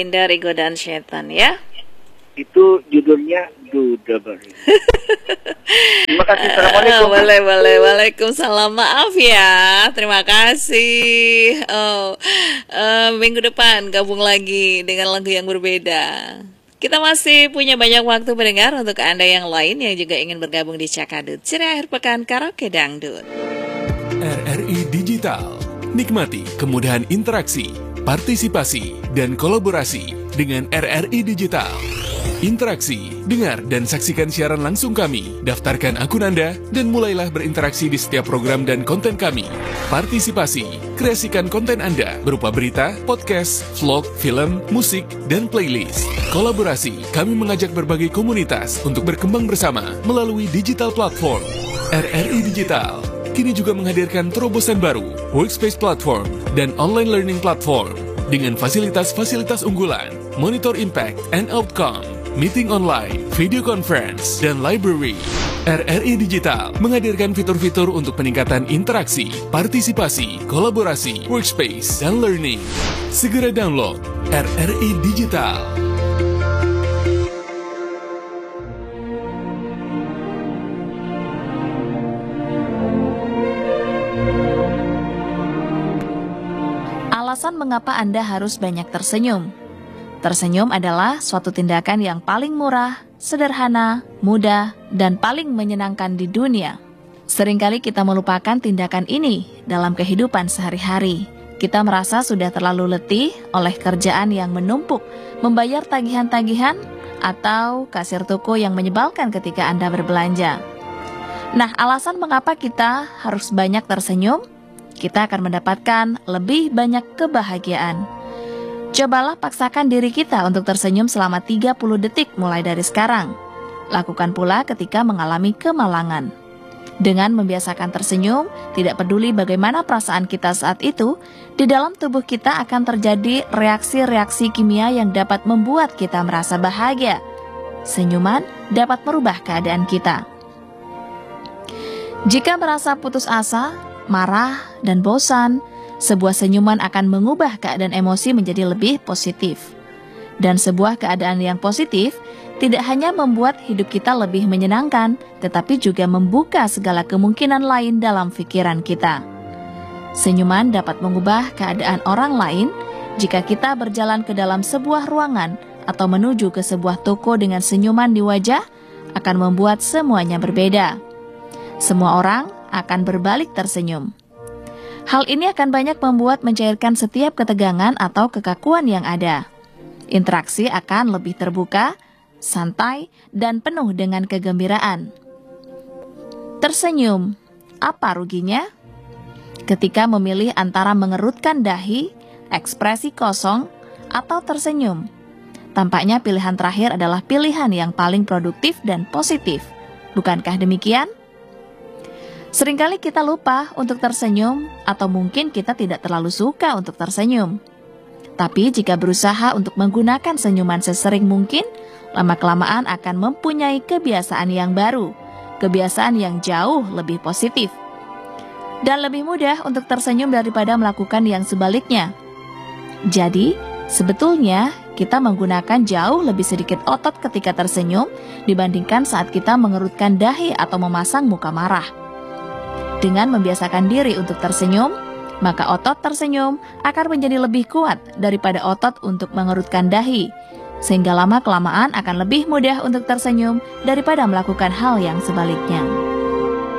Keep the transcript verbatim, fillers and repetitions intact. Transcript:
menghindari godaan setan ya. Itu judulnya Dudabari. Terima kasih. Assalamualaikum. Boleh, boleh. Waalaikumsalam. Maaf ya. Terima kasih. Oh, uh, minggu depan gabung lagi dengan lagu yang berbeda. Kita masih punya banyak waktu mendengar untuk Anda yang lain yang juga ingin bergabung di Cakadut Ceria Akhir Pekan Karaoke Dangdut. R R I Digital. Nikmati kemudahan interaksi, partisipasi, dan kolaborasi dengan R R I Digital. Interaksi, dengar dan saksikan siaran langsung kami. Daftarkan akun Anda dan mulailah berinteraksi di setiap program dan konten kami. Partisipasi, kreasikan konten Anda berupa berita, podcast, vlog, film, musik, dan playlist. Kolaborasi, kami mengajak berbagai komunitas untuk berkembang bersama melalui digital platform. R R I Digital kini juga menghadirkan terobosan baru, workspace platform, dan online learning platform dengan fasilitas-fasilitas unggulan, monitor impact and outcome, meeting online, video conference, dan library. R R I Digital menghadirkan fitur-fitur untuk peningkatan interaksi, partisipasi, kolaborasi, workspace, dan learning. Segera download R R I Digital. Alasan mengapa Anda harus banyak tersenyum. Tersenyum adalah suatu tindakan yang paling murah, sederhana, mudah, dan paling menyenangkan di dunia. Seringkali kita melupakan tindakan ini dalam kehidupan sehari-hari. Kita merasa sudah terlalu letih oleh kerjaan yang menumpuk, membayar tagihan-tagihan, atau kasir toko yang menyebalkan ketika Anda berbelanja. Nah, alasan mengapa kita harus banyak tersenyum? Kita akan mendapatkan lebih banyak kebahagiaan. Cobalah paksakan diri kita untuk tersenyum selama tiga puluh detik mulai dari sekarang. Lakukan pula ketika mengalami kemalangan. Dengan membiasakan tersenyum, tidak peduli bagaimana perasaan kita saat itu, di dalam tubuh kita akan terjadi reaksi-reaksi kimia yang dapat membuat kita merasa bahagia. Senyuman dapat merubah keadaan kita. Jika merasa putus asa, marah, dan bosan, sebuah senyuman akan mengubah keadaan emosi menjadi lebih positif. Dan sebuah keadaan yang positif tidak hanya membuat hidup kita lebih menyenangkan, tetapi juga membuka segala kemungkinan lain dalam pikiran kita. Senyuman dapat mengubah keadaan orang lain jika kita berjalan ke dalam sebuah ruangan atau menuju ke sebuah toko dengan senyuman di wajah, akan membuat semuanya berbeda. Semua orang akan berbalik tersenyum. Hal ini akan banyak membuat mencairkan setiap ketegangan atau kekakuan yang ada. Interaksi akan lebih terbuka, santai, dan penuh dengan kegembiraan. Tersenyum, apa ruginya? Ketika memilih antara mengerutkan dahi, ekspresi kosong, atau tersenyum, tampaknya pilihan terakhir adalah pilihan yang paling produktif dan positif. Bukankah demikian? Seringkali kita lupa untuk tersenyum, atau mungkin kita tidak terlalu suka untuk tersenyum. Tapi jika berusaha untuk menggunakan senyuman sesering mungkin, lama-kelamaan akan mempunyai kebiasaan yang baru, kebiasaan yang jauh lebih positif. Dan lebih mudah untuk tersenyum daripada melakukan yang sebaliknya. Jadi, sebetulnya kita menggunakan jauh lebih sedikit otot ketika tersenyum dibandingkan saat kita mengerutkan dahi atau memasang muka marah. Dengan membiasakan diri untuk tersenyum, maka otot tersenyum akan menjadi lebih kuat daripada otot untuk mengerutkan dahi, sehingga lama-kelamaan akan lebih mudah untuk tersenyum daripada melakukan hal yang sebaliknya.